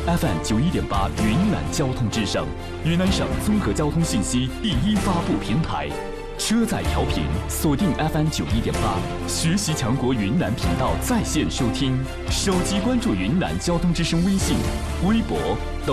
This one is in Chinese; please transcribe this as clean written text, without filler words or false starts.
FM91.8云南交通之声，云南省综合交通信息第一发布平台。车载调频，锁定 FM91.8，学习强国云南频道在线收听。手机关注云南交通之声微信、微博。